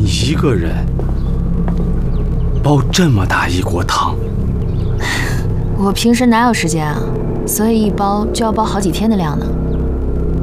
一个人煲这么大一锅汤？ 我平时哪有时间啊？所以一煲就要煲好几天的量呢。